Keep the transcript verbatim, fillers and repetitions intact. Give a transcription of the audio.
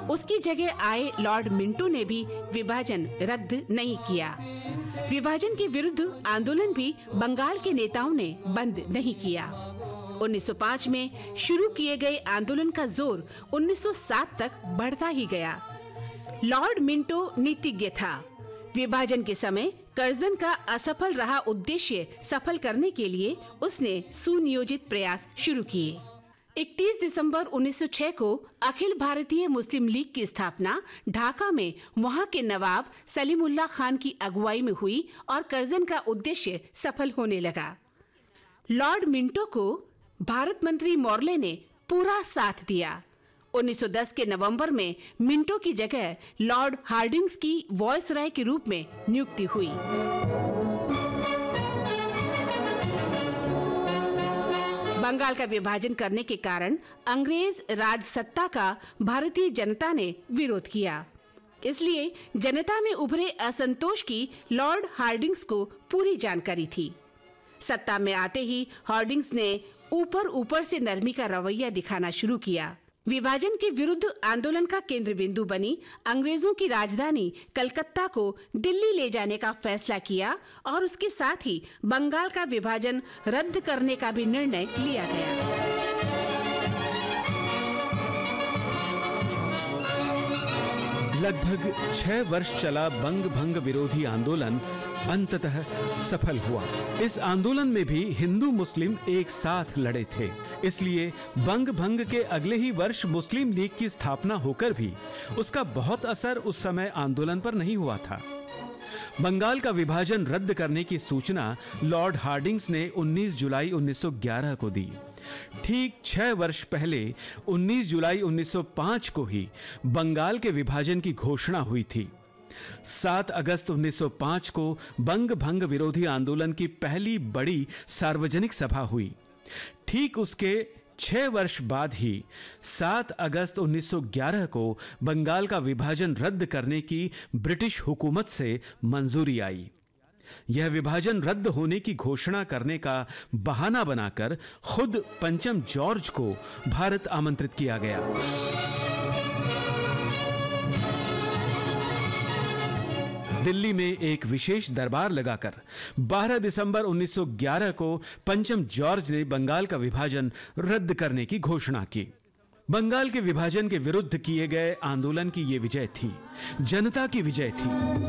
उसकी जगह आए लॉर्ड मिंटो ने भी विभाजन रद्द नहीं किया। विभाजन के विरुद्ध आंदोलन भी बंगाल के नेताओं ने बंद नहीं किया। उन्नीस सौ पाँच में शुरू किए गए आंदोलन का जोर उन्नीस सौ सात तक बढ़ता ही गया। लॉर्ड मिंटो नीतिज्ञ था। विभाजन के समय कर्जन का असफल रहा उद्देश्य सफल करने के लिए उसने सुनियोजित प्रयास शुरू किए। इकतीस दिसंबर उन्नीस सौ छह को अखिल भारतीय मुस्लिम लीग की स्थापना ढाका में वहां के नवाब सलीमुल्लाह खान की अगुवाई में हुई और कर्जन का उद्देश्य सफल होने लगा। लॉर्ड मिंटो को भारत मंत्री मॉर्ले ने पूरा साथ दिया। उन्नीस सौ दस के नवंबर में मिंटो की जगह लॉर्ड हार्डिंग्स की वॉयसराय के रूप में नियुक्ति हुई। बंगाल का विभाजन करने के कारण अंग्रेज राज सत्ता का भारतीय जनता ने विरोध किया। इसलिए जनता में उभरे असंतोष की लॉर्ड हार्डिंग्स को पूरी जानकारी थी। सत्ता में आते ही हार्डिंग्स ने ऊपर ऊपर से नरमी का रवैया दिखाना शुरू किया। विभाजन के विरुद्ध आंदोलन का केंद्र बिंदु बनी अंग्रेजों की राजधानी कलकत्ता को दिल्ली ले जाने का फैसला किया और उसके साथ ही बंगाल का विभाजन रद्द करने का भी निर्णय लिया गया। लगभग छह वर्ष चला बंग भंग विरोधी आंदोलन अंततः सफल हुआ। इस आंदोलन में भी हिंदू मुस्लिम एक साथ लड़े थे। इसलिए बंग भंग के अगले ही वर्ष मुस्लिम लीग की स्थापना होकर भी उसका बहुत असर उस समय आंदोलन पर नहीं हुआ था। बंगाल का विभाजन रद्द करने की सूचना लॉर्ड हार्डिंग्स ने उन्नीस जुलाई उन्नीस सौ ग्यारह को दी। ठीक छह वर्ष पहले उन्नीस जुलाई उन्नीस सौ पाँच को ही बंगाल के विभाजन की घोषणा हुई थी। सात अगस्त उन्नीस सौ पाँच को बंग भंग विरोधी आंदोलन की पहली बड़ी सार्वजनिक सभा हुई। ठीक उसके छह वर्ष बाद ही सात अगस्त उन्नीस सौ ग्यारह को बंगाल का विभाजन रद्द करने की ब्रिटिश हुकूमत से मंजूरी आई। यह विभाजन रद्द होने की घोषणा करने का बहाना बनाकर खुद पंचम जॉर्ज को भारत आमंत्रित किया गया। दिल्ली में एक विशेष दरबार लगाकर बारह दिसंबर उन्नीस सौ ग्यारह को पंचम जॉर्ज ने बंगाल का विभाजन रद्द करने की घोषणा की। बंगाल के विभाजन के विरुद्ध किए गए आंदोलन की यह विजय थी, जनता की विजय थी।